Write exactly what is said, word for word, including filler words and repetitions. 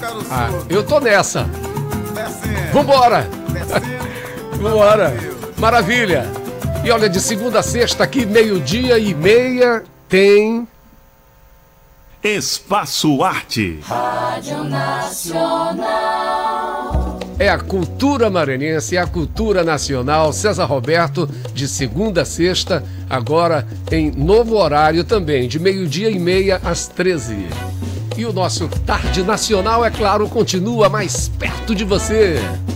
Ah, eu tô nessa. Vambora. Vambora. Maravilha. E olha, de segunda a sexta aqui, meio-dia e meia, tem... Espaço Arte. Rádio Nacional. É a cultura maranhense, é a cultura nacional. César Roberto, de segunda a sexta, agora em novo horário também, de meio-dia e meia às treze. E o nosso Tarde Nacional, é claro, continua mais perto de você.